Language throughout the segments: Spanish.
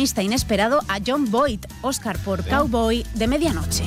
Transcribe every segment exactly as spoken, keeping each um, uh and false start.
protagonista inesperado a Jon Voight, Oscar por Cowboy de Medianoche.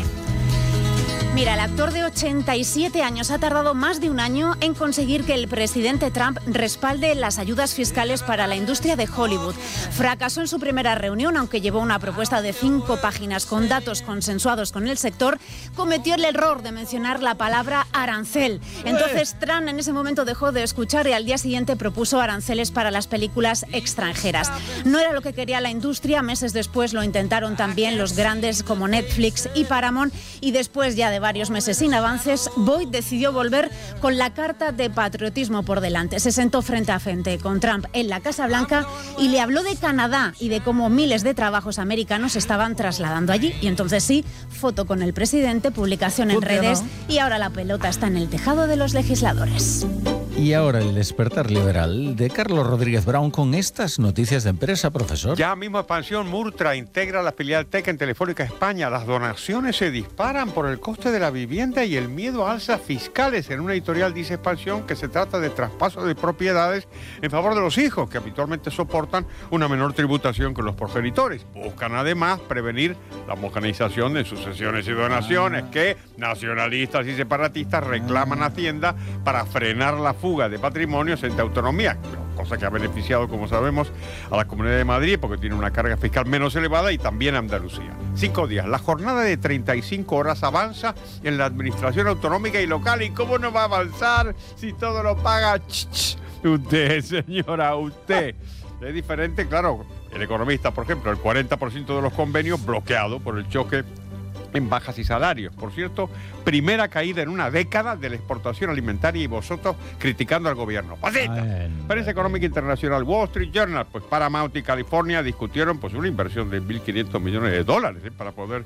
Mira, el actor de ochenta y siete años ha tardado más de un año en conseguir que el presidente Trump respalde las ayudas fiscales para la industria de Hollywood. Fracasó en su primera reunión, aunque llevó una propuesta de cinco páginas con datos consensuados con el sector. Cometió el error de mencionar la palabra arancel. Entonces Trump en ese momento dejó de escuchar y al día siguiente propuso aranceles para las películas extranjeras. No era lo que quería la industria. Meses después lo intentaron también los grandes como Netflix y Paramount, y después ya de varios meses sin avances, Voight decidió volver con la carta de patriotismo por delante. Se sentó frente a frente con Trump en la Casa Blanca y le habló de Canadá y de cómo miles de trabajos americanos se estaban trasladando allí. Y entonces sí, foto con el presidente, publicación en redes, y ahora la pelota está en el tejado de los legisladores. Y ahora el despertar liberal de Carlos Rodríguez Brown con estas noticias de empresa, profesor. Ya mismo Expansión Murtra integra la filial Tech en Telefónica España. Las donaciones se disparan por el coste de la vivienda y el miedo a alzas fiscales. En una editorial dice Expansión que se trata de traspaso de propiedades en favor de los hijos, que habitualmente soportan una menor tributación que los progenitores. Buscan además prevenir la homogenización de sucesiones y donaciones ah. que nacionalistas y separatistas reclaman a Hacienda para frenar la fuga de patrimonios entre autonomías, cosa que ha beneficiado, como sabemos, a la Comunidad de Madrid porque tiene una carga fiscal menos elevada, y también a Andalucía. Cinco días. La jornada de treinta y cinco horas avanza en la administración autonómica y local. ¿Y cómo no va a avanzar si todo lo paga ch, ch, usted, señora, usted? Es diferente, claro. El economista, por ejemplo, el cuarenta por ciento de los convenios bloqueado por el choque en bajas y salarios. Por cierto, primera caída en una década de la exportación alimentaria, y vosotros criticando al gobierno. ¡Pasita! Prensa Económica Internacional, Wall Street Journal, pues Paramount y California discutieron pues una inversión de mil quinientos millones de dólares ¿eh? para poder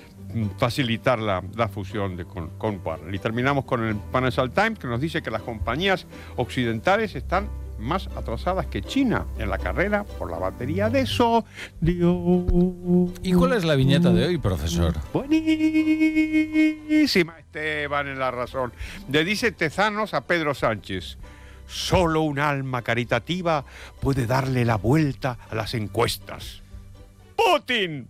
facilitar la, la fusión de, con, con Warner. Y terminamos con el Financial Times, que nos dice que las compañías occidentales están más atrasadas que China en la carrera por la batería de sodio. ¿Y cuál es la viñeta de hoy, profesor? Buenísima, Esteban, en La Razón. Le dice Tezanos a Pedro Sánchez: solo un alma caritativa puede darle la vuelta a las encuestas. ¡Putin!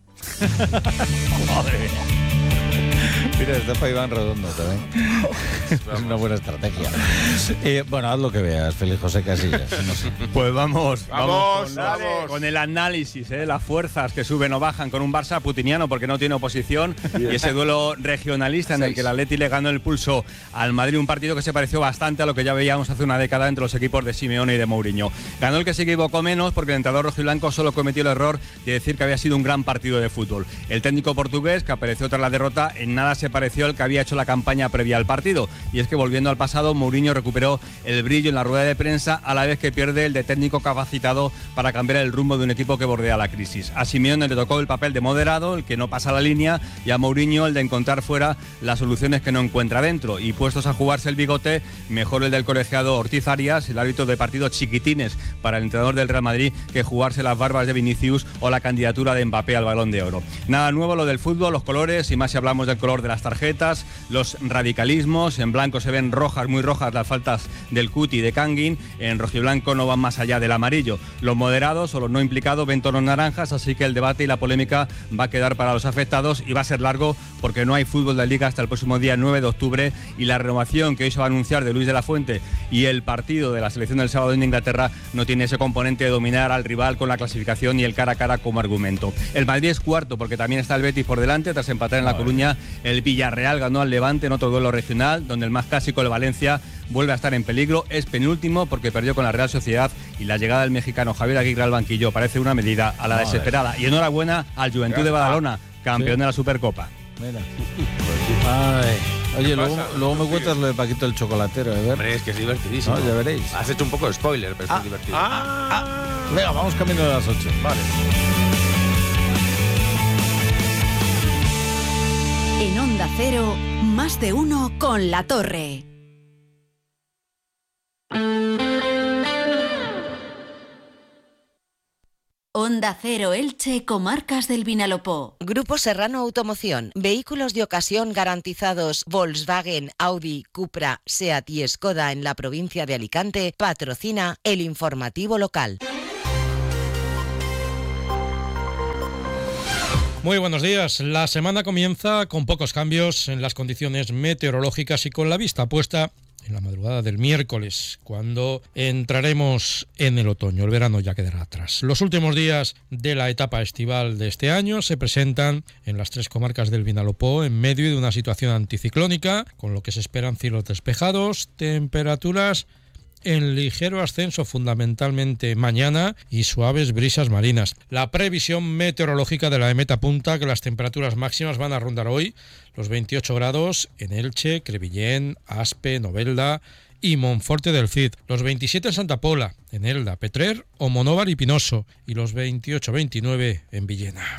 Joder. Mira, está para Iván Redondo también. Es una buena estrategia. Eh, bueno, haz lo que veas, Félix José Casillas. No sé. Pues vamos, vamos, vamos, con, vamos. con el análisis, ¿eh? Las fuerzas que suben o bajan con un Barça putiniano porque no tiene oposición, y ese duelo regionalista en el que el Atleti le ganó el pulso al Madrid, un partido que se pareció bastante a lo que ya veíamos hace una década entre los equipos de Simeone y de Mourinho. Ganó el que se equivocó menos, porque el entrenador rojiblanco solo cometió el error de decir que había sido un gran partido de fútbol. El técnico portugués, que apareció tras la derrota, en nada se pareció al que había hecho la campaña previa al partido, y es que volviendo al pasado, Mourinho recuperó el brillo en la rueda de prensa a la vez que pierde el de técnico capacitado para cambiar el rumbo de un equipo que bordea la crisis. A Simeone le tocó el papel de moderado, el que no pasa la línea, y a Mourinho el de encontrar fuera las soluciones que no encuentra dentro. Y puestos a jugarse el bigote, mejor el del colegiado Ortiz Arias, el árbitro de partidos chiquitines para el entrenador del Real Madrid, que jugarse las barbas de Vinicius o la candidatura de Mbappé al Balón de Oro. Nada nuevo lo del fútbol, los colores, y más si hablamos del color de las tarjetas, los radicalismos. En blanco se ven rojas, muy rojas, las faltas del Cuti y de Kangin. En rojiblanco no van más allá del amarillo. Los moderados o los no implicados ven tonos naranjas, así que el debate y la polémica va a quedar para los afectados, y va a ser largo porque no hay fútbol de Liga hasta el próximo día nueve de octubre, y la renovación que hoy se va a anunciar de Luis de la Fuente y el partido de la selección del sábado en Inglaterra no tiene ese componente de dominar al rival con la clasificación y el cara a cara como argumento. El Madrid es cuarto porque también está el Betis por delante tras empatar en La Coruña. El Villarreal ganó al Levante en otro duelo regional, donde el más clásico, el Valencia, vuelve a estar en peligro. Es penúltimo porque perdió con la Real Sociedad, y la llegada del mexicano Javier Aguirre al banquillo parece una medida a la desesperada. Y enhorabuena al Juventud de Badalona, campeón ¿Sí? de la Supercopa. Mira. Ay. Oye, luego, luego me cuentas lo de Paquito el chocolatero, ¿eh? Hombre, es que es divertidísimo. No, ya veréis. Has hecho un poco de spoiler, pero ah, es divertido. Ah, ah. Venga, vamos camino de las ocho. Vale. En Onda Cero, más de uno con La Torre. Onda Cero Elche, Comarcas del Vinalopó. Grupo Serrano Automoción. Vehículos de ocasión garantizados Volkswagen, Audi, Cupra, Seat y Skoda en la provincia de Alicante. Patrocina el informativo local. Muy buenos días. La semana comienza con pocos cambios en las condiciones meteorológicas y con la vista puesta en la madrugada del miércoles, cuando entraremos en el otoño. El verano ya quedará atrás. Los últimos días de la etapa estival de este año se presentan en las tres comarcas del Vinalopó en medio de una situación anticiclónica, con lo que se esperan cielos despejados, temperaturas en ligero ascenso fundamentalmente mañana y suaves brisas marinas. La previsión meteorológica de la EMET apunta que las temperaturas máximas van a rondar hoy los veintiocho grados en Elche, Crevillén, Aspe, Novelda y Monforte del Cid, los veintisiete en Santa Pola, en Elda, Petrer o Monóvar y Pinoso y los veintiocho veintinueve en Villena.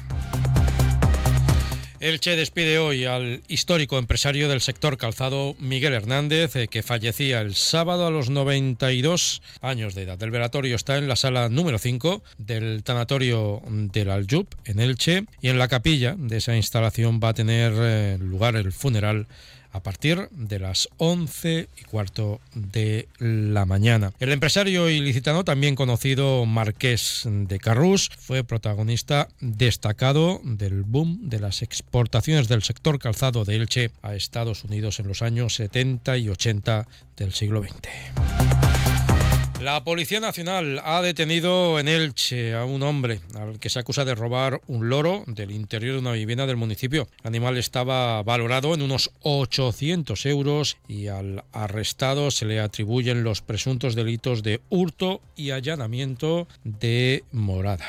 Elche despide hoy al histórico empresario del sector calzado Miguel Hernández, eh, que fallecía el sábado a los noventa y dos años de edad. El velatorio está en la sala número cinco del tanatorio del Aljub, en Elche, y en la capilla de esa instalación va a tener eh, lugar el funeral a partir de las once y cuarto de la mañana. El empresario ilicitano, también conocido Marqués de Carrús, fue protagonista destacado del boom de las exportaciones del sector calzado de Elche a Estados Unidos en los años setenta y ochenta del siglo veinte. La Policía Nacional ha detenido en Elche a un hombre al que se acusa de robar un loro del interior de una vivienda del municipio. El animal estaba valorado en unos ochocientos euros y al arrestado se le atribuyen los presuntos delitos de hurto y allanamiento de morada.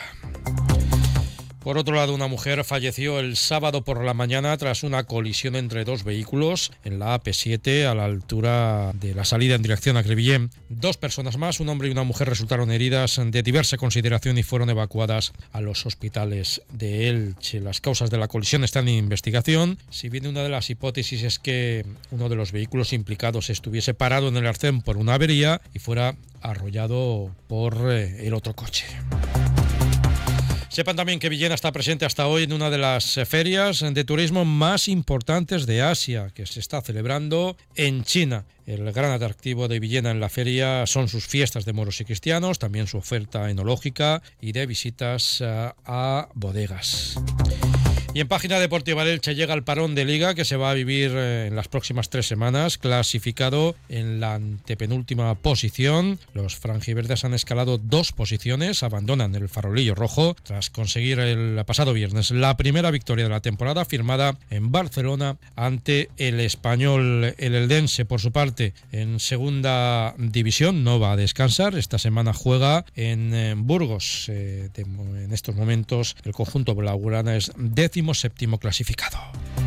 Por otro lado, una mujer falleció el sábado por la mañana tras una colisión entre dos vehículos en la A P siete a la altura de la salida en dirección a Crevillén. Dos personas más, un hombre y una mujer, resultaron heridas de diversa consideración y fueron evacuadas a los hospitales de Elche. Las causas de la colisión están en investigación, si bien una de las hipótesis es que uno de los vehículos implicados estuviese parado en el arcén por una avería y fuera arrollado por el otro coche. Sepan también que Villena está presente hasta hoy en una de las ferias de turismo más importantes de Asia, que se está celebrando en China. El gran atractivo de Villena en la feria son sus fiestas de moros y cristianos, también su oferta enológica y de visitas a, a bodegas. Y en página deportiva del Elche llega el parón de Liga que se va a vivir en las próximas tres semanas, clasificado en la antepenúltima posición. Los franjiverdes han escalado dos posiciones, abandonan el farolillo rojo tras conseguir el pasado viernes la primera victoria de la temporada, firmada en Barcelona ante el Español. El eldense, por su parte, en segunda división no va a descansar. Esta semana juega en Burgos. Eh, de, en estos momentos el conjunto blaugrana es décimo séptimo clasificado.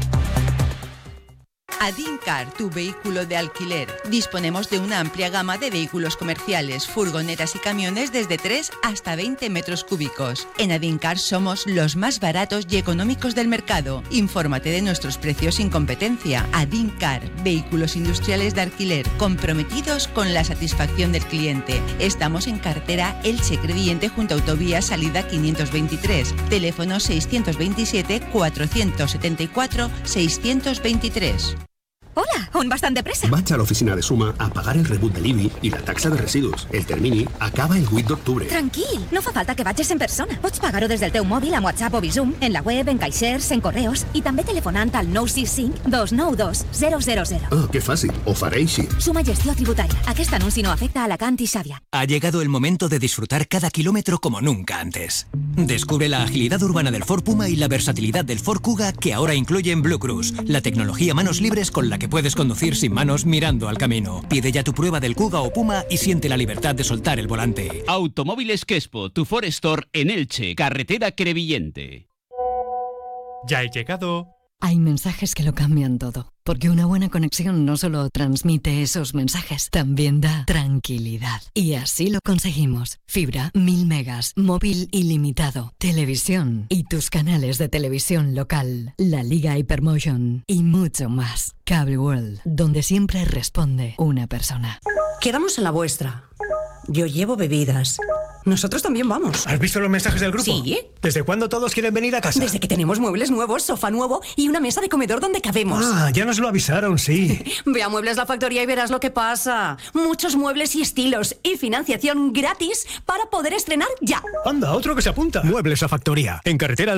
Adincar, tu vehículo de alquiler. Disponemos de una amplia gama de vehículos comerciales, furgonetas y camiones desde tres hasta veinte metros cúbicos. En Adincar somos los más baratos y económicos del mercado. Infórmate de nuestros precios sin competencia. Adincar, vehículos industriales de alquiler, comprometidos con la satisfacción del cliente. Estamos en carretera Elche-Crevillente junto a autovía salida quinientos veintitrés. Teléfono seiscientos veintisiete, cuatrocientos setenta y cuatro, seiscientos veintitrés. Hola, on vas tan de pressa? Vaig a l'oficina de Suma a pagar el rebut de l'I B I i la taxa de residus. El termini acaba el vuit d'octubre. Tranquil, no fa falta que vagis en persona. Pots pagar-ho des del teu mòbil amb WhatsApp o Bizum, en la web, en caixers, en correos i també telefonant al nou sis cinc, dos nou dos, zero zero zero. Ah, que fàcil. Ho faré així. Suma Gestió Tributària. Aquest anunci no afecta a Alacant y Xàbia. Ha llegado el momento de disfrutar cada kilómetro como nunca antes. Descubre la agilidad urbana del Ford Puma y la versatilidad del Ford Kuga, que ahora incluyen Blue Cruise, la tecnología manos libres con la que puedes conducir sin manos mirando al camino. Pide ya tu prueba del Kuga o Puma y siente la libertad de soltar el volante. Automóviles Crespo, tu Ford Store en Elche, carretera Crevillente. Ya he llegado. Hay mensajes que lo cambian todo, porque una buena conexión no solo transmite esos mensajes, también da tranquilidad. Y así lo conseguimos. Fibra, mil megas, móvil ilimitado, televisión y tus canales de televisión local, la Liga Hypermotion y mucho más. Cable World, donde siempre responde una persona. Quedamos en la vuestra. Yo llevo bebidas. Nosotros también vamos. ¿Has visto los mensajes del grupo? Sí. ¿Desde cuándo todos quieren venir a casa? Desde que tenemos muebles nuevos, sofá nuevo y una mesa de comedor donde cabemos. Ah, ya nos lo avisaron, sí. Ve a Muebles La Factoría y verás lo que pasa. Muchos muebles y estilos y financiación gratis para poder estrenar ya. Anda, otro que se apunta. Muebles La Factoría, en carretera